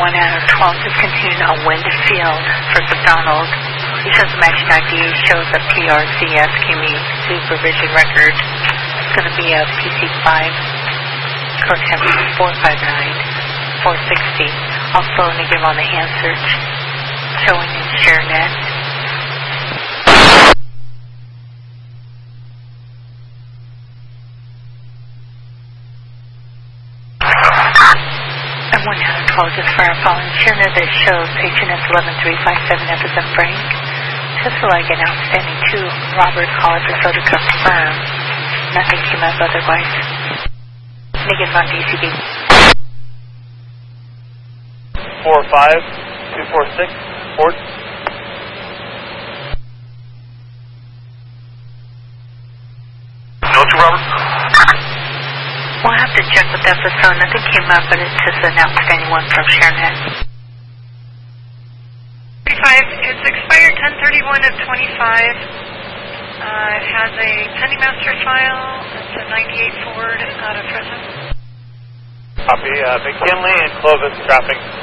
1 out of 12, just continuing on Windfield for McDonald. He says the matching ID shows a PRCS Kimi supervision record. It's going to be a PC5, correct temperature 459, 460. Also negative on the hand search, showing in ShareNet. And 1 out of 12 just for our following ShareNet that shows HNS 11357 Epicent Frank. Tesla again outstanding 2. Robert call episode to confirm. Nothing came up otherwise. Negative on DCB. 45246 port. No, 2 Robert. We'll have to check with FSO. Nothing came up, but it's just an outstanding one from ShareNet. 35, it's expired 10/31 of 25. It has a pending master file. It's a 98 Ford out of Fresno. Copy. McKinley and Clovis traffic